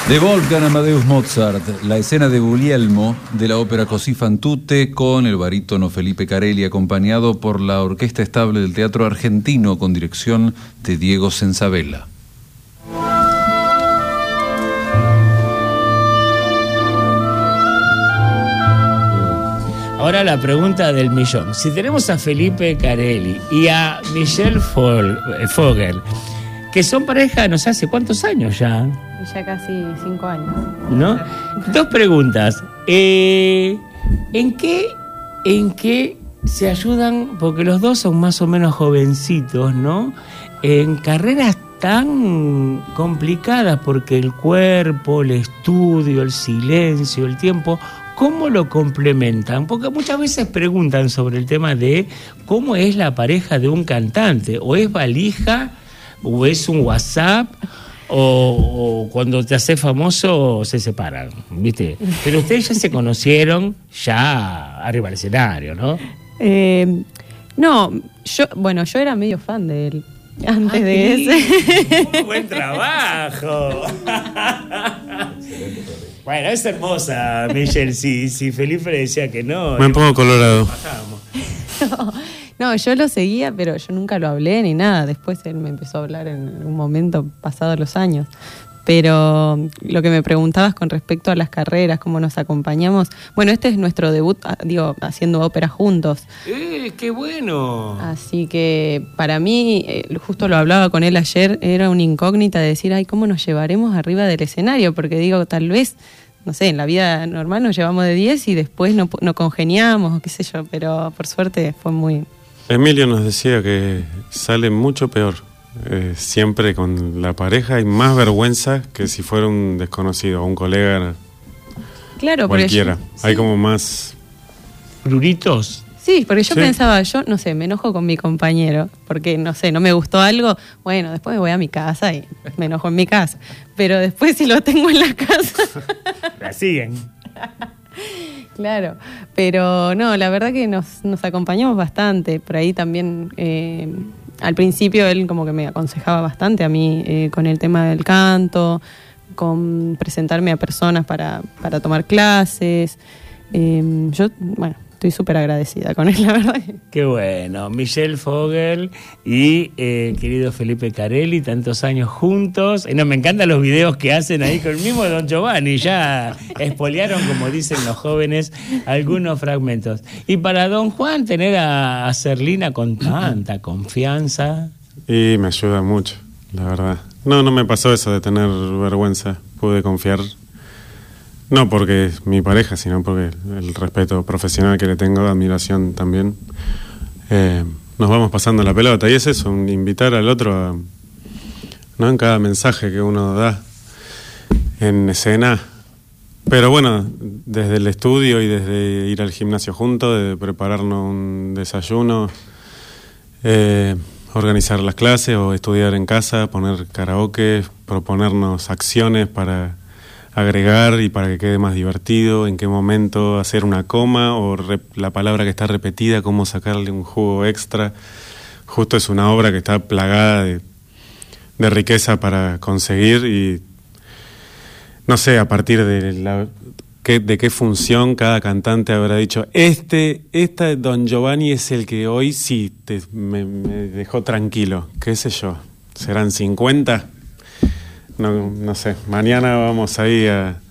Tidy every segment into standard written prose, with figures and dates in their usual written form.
De Wolfgang Amadeus Mozart, la escena de Guglielmo de la ópera Così fan tutte, con el barítono Felipe Carelli, acompañado por la Orquesta Estable del Teatro Argentino con dirección de Diego Senzabella. Ahora la pregunta del millón. Si tenemos a Felipe Carelli y a Michelle Fogel, que son pareja no sé hace cuántos años ya. Ya casi 5 años. ¿No? Dos preguntas. ¿En qué se ayudan? Porque los dos son más o menos jovencitos, ¿no? En carreras tan complicadas, porque el cuerpo, el estudio, el silencio, el tiempo, ¿cómo lo complementan? Porque muchas veces preguntan sobre el tema de cómo es la pareja de un cantante. O es valija, o es un WhatsApp, o cuando te haces famoso se separan, ¿viste? Pero ustedes ya se conocieron ya arriba del escenario, ¿no? No, yo era medio fan de él antes de ese. ¡Muy buen trabajo! Bueno, es hermosa, Michelle. Si Felipe decía que no... Me pongo colorado. No, yo lo seguía, pero yo nunca lo hablé ni nada. Después él me empezó a hablar en un momento pasados los años. Pero lo que me preguntabas con respecto a las carreras, cómo nos acompañamos... Bueno, este es nuestro debut, haciendo ópera juntos. ¡Qué bueno! Así que para mí, justo lo hablaba con él ayer, era una incógnita de decir, ay, ¿cómo nos llevaremos arriba del escenario? Porque digo, tal vez... No sé, en la vida normal nos llevamos de 10 y después no congeniamos o qué sé yo, pero por suerte fue muy... Emilio nos decía que sale mucho peor. Siempre con la pareja hay más vergüenza que si fuera un desconocido o un colega, claro, cualquiera. Sí. Hay como más... ¿Pruritos? Sí, porque yo pensaba, no sé, me enojo con mi compañero, porque, no sé, no me gustó algo, bueno, después me voy a mi casa y me enojo en mi casa. Pero después si lo tengo en la casa... La siguen. Claro, pero no, la verdad que nos acompañamos bastante. Por ahí también, al principio él como que me aconsejaba bastante a mí con el tema del canto, con presentarme a personas para tomar clases. Yo, bueno... Estoy súper agradecida con él, la verdad. Qué bueno. Michelle Fogel y querido Felipe Carelli, tantos años juntos. No, me encantan los videos que hacen ahí con el mismo Don Giovanni. Ya espolearon, como dicen los jóvenes, algunos fragmentos. Y para Don Juan, tener a Serlina con tanta confianza. Y me ayuda mucho, la verdad. No me pasó eso de tener vergüenza. Pude confiar. No porque es mi pareja, sino porque el respeto profesional que le tengo, admiración también. Nos vamos pasando la pelota. Y es eso, invitar al otro ¿no? En cada mensaje que uno da en escena. Pero bueno, desde el estudio y desde ir al gimnasio juntos, de prepararnos un desayuno, organizar las clases o estudiar en casa, poner karaoke, proponernos acciones para... agregar y para que quede más divertido, en qué momento hacer una coma o la palabra que está repetida, cómo sacarle un jugo extra. Justo es una obra que está plagada de riqueza para conseguir y no sé, a partir de qué función cada cantante habrá dicho, Don Giovanni es el que hoy sí me dejó tranquilo, qué sé yo, serán 50. No sé, mañana vamos ahí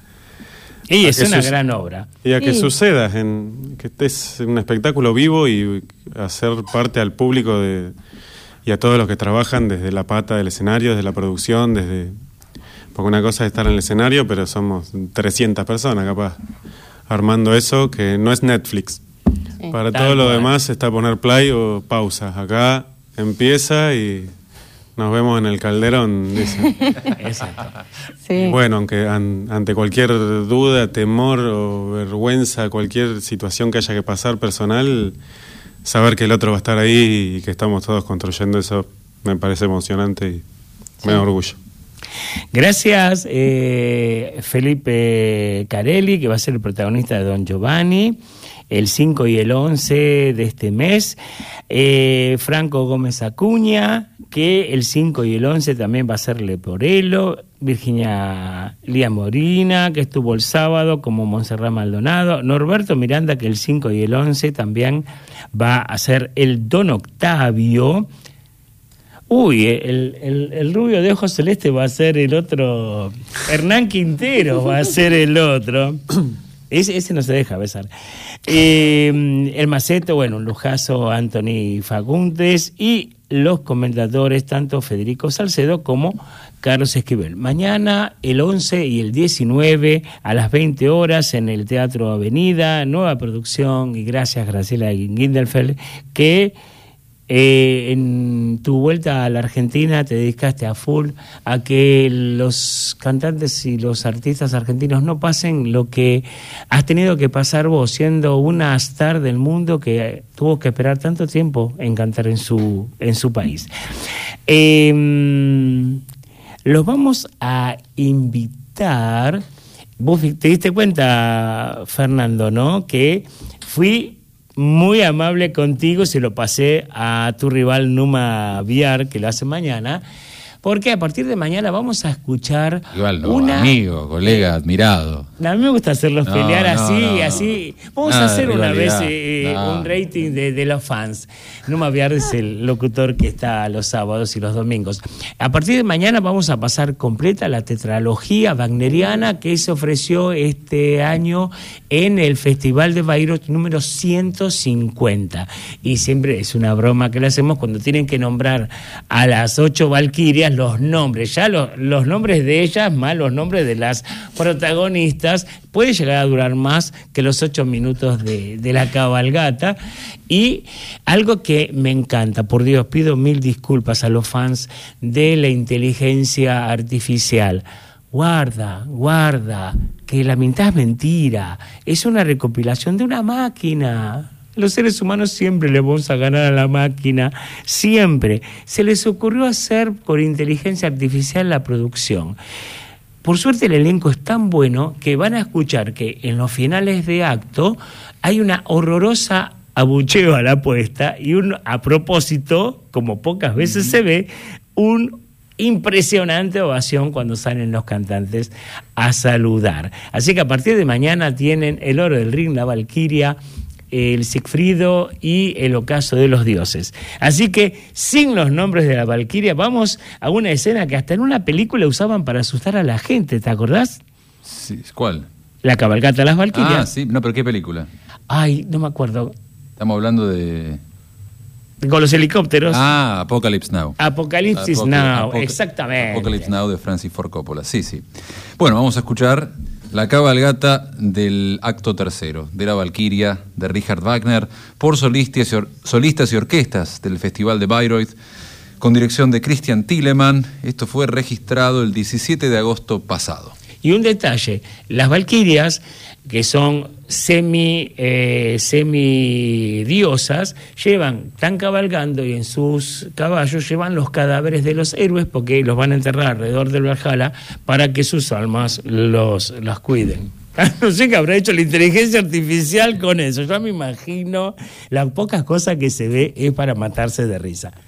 Y es una gran obra. Y a que suceda, que es un espectáculo vivo y hacer parte al público y a todos los que trabajan desde la pata del escenario, desde la producción, porque una cosa es estar en el escenario, pero somos 300 personas capaz armando eso, que no es Netflix. Sí. Para todo lo demás está poner play o pausa. Acá empieza y... nos vemos en el Calderón, dice. Exacto. Sí. Bueno, aunque ante cualquier duda, temor o vergüenza, cualquier situación que haya que pasar personal, saber que el otro va a estar ahí y que estamos todos construyendo eso me parece emocionante y me da orgullo. Gracias, Felipe Carelli, que va a ser el protagonista de Don Giovanni. el 5 y el 11 de este mes. Franco Gómez Acuña, que el 5 y el 11 también va a ser Leporello. Virginia Lía Morina, que estuvo el sábado, como Montserrat Maldonado. Norberto Miranda, que el 5 y el 11 también va a ser el Don Octavio. Uy, el rubio de ojos celeste va a ser el otro. Hernán Quintero va a ser el otro. Ese no se deja besar. El Maceto, bueno, un lujazo, Anthony Fagundes, y los comentadores, tanto Federico Salcedo como Carlos Esquivel. Mañana, el 11 y el 19, a las 20 horas, en el Teatro Avenida, nueva producción, y gracias, Graciela Gindelfeld, que en tu vuelta a la Argentina te dedicaste a full a que los cantantes y los artistas argentinos no pasen lo que has tenido que pasar vos, siendo una star del mundo que tuvo que esperar tanto tiempo en cantar en su país. Los vamos a invitar. Vos te diste cuenta, Fernando, ¿no?, que fui muy amable contigo, se lo pasé a tu rival Numa Viar, que lo hace mañana, porque a partir de mañana vamos a escuchar igual no, amigo, colega, admirado. A mí me gusta hacerlos pelear así. Vamos a hacer una vez un rating de los fans. Numa Viar es el locutor que está los sábados y los domingos. A partir de mañana vamos a pasar completa la tetralogía wagneriana que se ofreció este año en el Festival de Bayreuth número 150. Y siempre es una broma que le hacemos cuando tienen que nombrar a las 8 valquirias, los nombres, ya los nombres de ellas más los nombres de las protagonistas, puede llegar a durar más que los 8 minutos de la cabalgata. Y algo que me encanta, por Dios, pido mil disculpas a los fans de la inteligencia artificial. Guarda, que la mitad es mentira, es una recopilación de una máquina. Los seres humanos siempre le vamos a ganar a la máquina, siempre. Se les ocurrió hacer por inteligencia artificial la producción. Por suerte el elenco es tan bueno que van a escuchar que en los finales de acto hay una horrorosa abucheo a la puesta y a propósito, como pocas veces se ve, un impresionante ovación cuando salen los cantantes a saludar. Así que a partir de mañana tienen el Oro del Rin, la Valquiria, el Sigfrido y el Ocaso de los Dioses. Así que, sin los nombres de la Valquiria, vamos a una escena que hasta en una película usaban para asustar a la gente, ¿te acordás? Sí, ¿cuál? La cabalgata de las Valquirias. Ah, sí, no, pero ¿qué película? Ay, no me acuerdo. Estamos hablando de... Con los helicópteros. Ah, Apocalypse Now. Apocalipsis Now, exactamente. Apocalypse Now de Francis Ford Coppola, sí. Bueno, vamos a escuchar la cabalgata del acto tercero, de la Valquiria, de Richard Wagner, por solistas y orquestas del Festival de Bayreuth, con dirección de Christian Thielemann. Esto fue registrado el 17 de agosto pasado. Y un detalle, las Valquirias, que son semidiosas, están cabalgando y en sus caballos llevan los cadáveres de los héroes porque los van a enterrar alrededor del Valhalla para que sus almas los cuiden. No sé qué habrá hecho la inteligencia artificial con eso. Yo me imagino, las pocas cosas que se ve es para matarse de risa.